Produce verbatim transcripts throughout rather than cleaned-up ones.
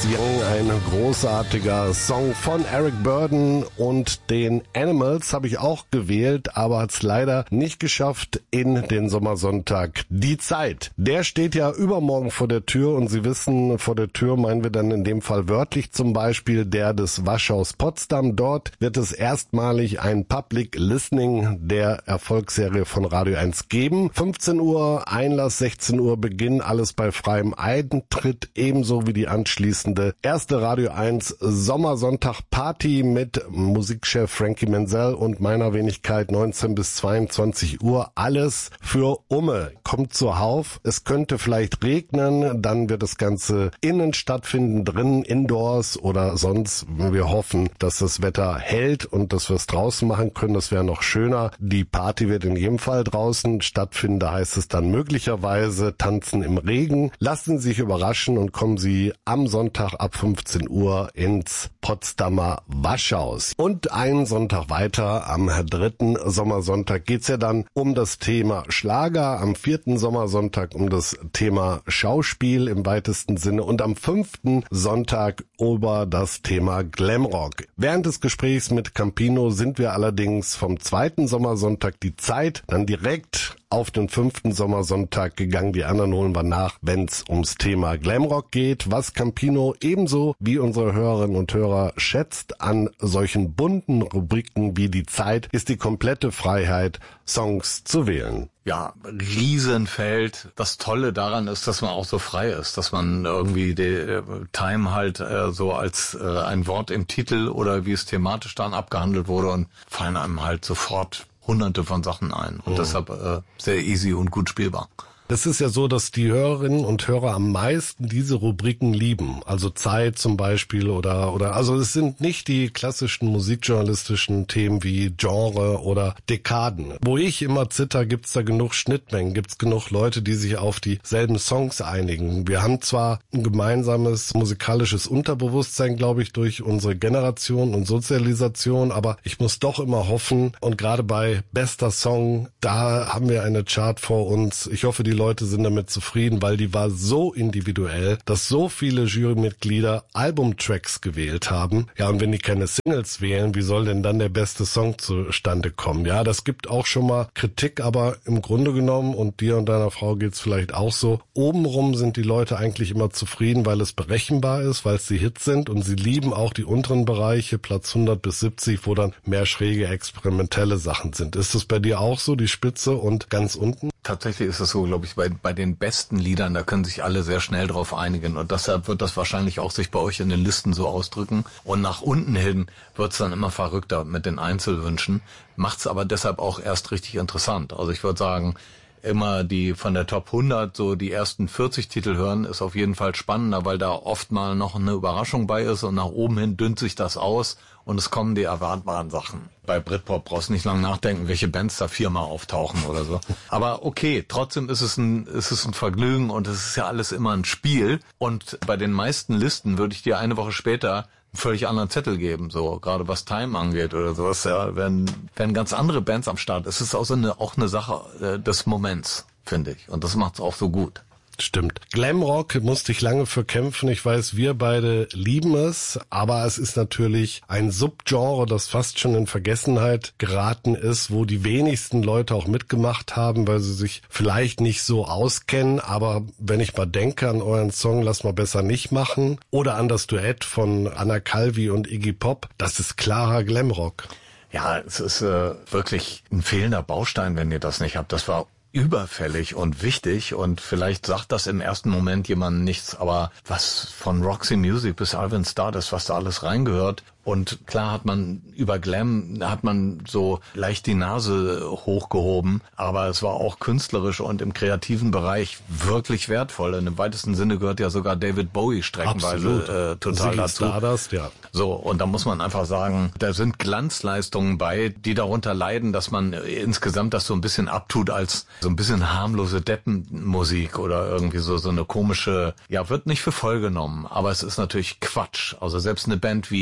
Young, ein großartiger Song von Eric Burdon, und den Animals habe ich auch gewählt, aber hat es leider nicht geschafft in den Sommersonntag. Die Zeit, der steht ja übermorgen vor der Tür, und Sie wissen, vor der Tür meinen wir dann in dem Fall wörtlich zum Beispiel der des Waschhaus Potsdam. Dort wird es erstmalig ein Public Listening der Erfolgsserie von Radio eins geben. fünfzehn Uhr Einlass, sechzehn Uhr Beginn, alles bei freiem Eintritt, ebenso wie die anschließende erste Radio eins Sommersonntag Party mit Musikchef Frankie Menzel und meiner Wenigkeit neunzehn bis zweiundzwanzig Uhr. Alles für Umme. Kommt zuhauf. Es könnte vielleicht regnen, dann wird das Ganze innen stattfinden, drinnen, indoors oder sonst. Wir hoffen, dass das Wetter hält und dass wir es draußen machen können. Das wäre noch schöner. Die Party wird in jedem Fall draußen stattfinden. Da heißt es dann möglicherweise tanzen im Regen. Lassen Sie sich überraschen und kommen Sie am Sonntag ab fünfzehn Uhr ins Potsdamer Waschhaus. Und einen Sonntag weiter, am dritten Sommersonntag, geht's ja dann um das Thema Schlager, am vierten Sommersonntag um das Thema Schauspiel im weitesten Sinne und am fünften Sonntag über das Thema Glamrock. Während des Gesprächs mit Campino sind wir allerdings vom zweiten Sommersonntag die Zeit dann direkt auf den fünften Sommersonntag gegangen. Die anderen holen wir nach, wenn es ums Thema Glamrock geht. Was Campino ebenso wie unsere Hörerinnen und Hörer schätzt an solchen bunten Rubriken wie die Zeit, ist die komplette Freiheit, Songs zu wählen. Ja, Riesenfeld. Das Tolle daran ist, dass man auch so frei ist, dass man irgendwie die äh, Time halt äh, so als äh, ein Wort im Titel oder wie es thematisch dann abgehandelt wurde, und fallen einem halt sofort hunderte von Sachen ein. Und oh. deshalb äh, sehr easy und gut spielbar. Es ist ja so, dass die Hörerinnen und Hörer am meisten diese Rubriken lieben. Also Zeit zum Beispiel oder, oder, also es sind nicht die klassischen musikjournalistischen Themen wie Genre oder Dekaden. Wo ich immer zitter, gibt's da genug Schnittmengen, gibt's genug Leute, die sich auf dieselben Songs einigen. Wir haben zwar ein gemeinsames musikalisches Unterbewusstsein, glaube ich, durch unsere Generation und Sozialisation, aber ich muss doch immer hoffen, und gerade bei bester Song, da haben wir eine Chart vor uns. Ich hoffe, die Leute sind damit zufrieden, weil die war so individuell, dass so viele Jurymitglieder Albumtracks gewählt haben. Ja, und wenn die keine Singles wählen, wie soll denn dann der beste Song zustande kommen? Ja, das gibt auch schon mal Kritik, aber im Grunde genommen, und dir und deiner Frau geht's vielleicht auch so, obenrum sind die Leute eigentlich immer zufrieden, weil es berechenbar ist, weil es die Hits sind, und sie lieben auch die unteren Bereiche, Platz hundert bis siebzig, wo dann mehr schräge, experimentelle Sachen sind. Ist das bei dir auch so, die Spitze und ganz unten? Tatsächlich ist es so, glaube ich, bei, bei den besten Liedern, da können sich alle sehr schnell drauf einigen, und deshalb wird das wahrscheinlich auch sich bei euch in den Listen so ausdrücken, und nach unten hin wird's dann immer verrückter mit den Einzelwünschen, macht's aber deshalb auch erst richtig interessant. Also ich würde sagen, immer die von der Top hundert, so die ersten vierzig Titel hören, ist auf jeden Fall spannender, weil da oft mal noch eine Überraschung bei ist, und nach oben hin dünnt sich das aus und es kommen die erwartbaren Sachen. Bei Britpop brauchst du nicht lange nachdenken, welche Bands da viermal auftauchen oder so. Aber okay, trotzdem ist es ein, ist es ein Vergnügen, und es ist ja alles immer ein Spiel, und bei den meisten Listen würde ich dir eine Woche später einen völlig anderen Zettel geben, so gerade was Time angeht oder sowas. Ja, wenn wenn ganz andere Bands am Start, es ist auch so eine auch eine Sache äh, des Moments, finde ich, und das macht's auch so gut. Stimmt. Glamrock musste ich lange für kämpfen. Ich weiß, wir beide lieben es, aber es ist natürlich ein Subgenre, das fast schon in Vergessenheit geraten ist, wo die wenigsten Leute auch mitgemacht haben, weil sie sich vielleicht nicht so auskennen. Aber wenn ich mal denke an euren Song Lass mal besser nicht machen oder an das Duett von Anna Calvi und Iggy Pop, das ist klarer Glamrock. Ja, es ist äh, wirklich ein fehlender Baustein, wenn ihr das nicht habt. Das war überfällig und wichtig, und vielleicht sagt das im ersten Moment jemand nichts, aber was von Roxy Music bis Alvin Stardust, was da alles reingehört, und klar hat man über Glam, hat man so leicht die Nase hochgehoben, aber es war auch künstlerisch und im kreativen Bereich wirklich wertvoll. In dem weitesten Sinne gehört ja sogar David Bowie streckenweise äh, total dazu. Stardust, ja. So, und da muss man einfach sagen, da sind Glanzleistungen bei, die darunter leiden, dass man insgesamt das so ein bisschen abtut als so ein bisschen harmlose Deppenmusik oder irgendwie so so eine komische, ja, wird nicht für voll genommen, aber es ist natürlich Quatsch. Also selbst eine Band wie Slade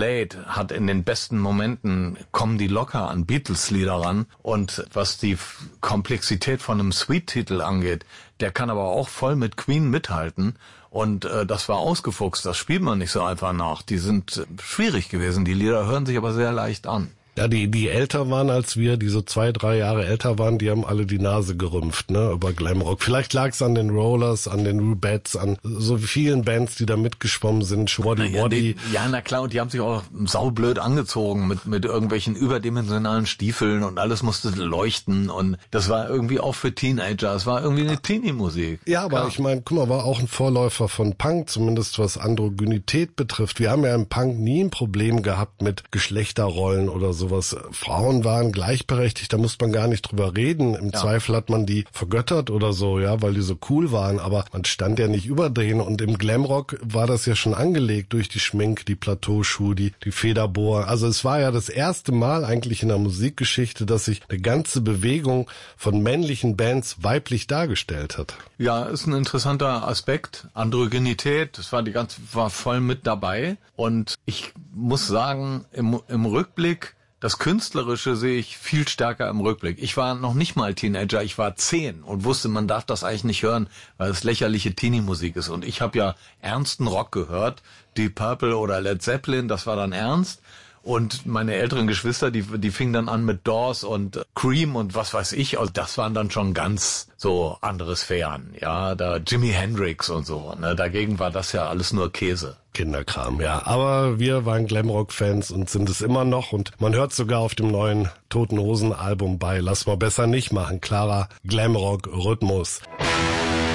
Slade hat in den besten Momenten, kommen die locker an Beatles-Lieder ran. Und was die Komplexität von einem Sweet-Titel angeht, der kann aber auch voll mit Queen mithalten. Und äh, das war ausgefuchst, das spielt man nicht so einfach nach. Die sind äh, schwierig gewesen, die Lieder hören sich aber sehr leicht an. Ja, die, die älter waren als wir, die so zwei, drei Jahre älter waren, die haben alle die Nase gerümpft, ne, über Glamrock. Vielleicht lag es an den Rollers, an den Rubettes, an so vielen Bands, die da mitgeschwommen sind, Schwaddy ja, Waddy. Ja, na klar, und die haben sich auch saublöd angezogen mit, mit irgendwelchen überdimensionalen Stiefeln und alles musste leuchten und das war irgendwie auch für Teenager, es war irgendwie eine Teenie-Musik. Ja, aber klar. Ich meine, guck mal, war auch ein Vorläufer von Punk, zumindest was Androgynität betrifft. Wir haben ja im Punk nie ein Problem gehabt mit Geschlechterrollen oder so. Sowas. Frauen waren gleichberechtigt, da muss man gar nicht drüber reden. Im ja. Zweifel hat man die vergöttert oder so, ja, weil die so cool waren, aber man stand ja nicht über denen und im Glamrock war das ja schon angelegt durch die Schminke, die Plateauschuhe, die, die Federbohr. Also es war ja das erste Mal eigentlich in der Musikgeschichte, dass sich eine ganze Bewegung von männlichen Bands weiblich dargestellt hat. Ja, ist ein interessanter Aspekt. Androgynität, das war die ganze, war voll mit dabei und ich muss sagen, im, im Rückblick, das Künstlerische sehe ich viel stärker im Rückblick. Ich war noch nicht mal Teenager, ich war zehn und wusste, man darf das eigentlich nicht hören, weil es lächerliche Teenie-Musik ist. Und ich habe ja ernsten Rock gehört, Deep Purple oder Led Zeppelin, das war dann ernst. Und meine älteren Geschwister, die die fingen dann an mit Doors und Cream und was weiß ich. Also das waren dann schon ganz so andere Sphären. Ja, da Jimi Hendrix und so. Ne, dagegen war das ja alles nur Käse. Kinderkram, ja. Aber wir waren Glamrock-Fans und sind es immer noch. Und man hört sogar auf dem neuen Toten Hosen-Album bei Lass mal besser nicht machen. Klarer Glamrock-Rhythmus.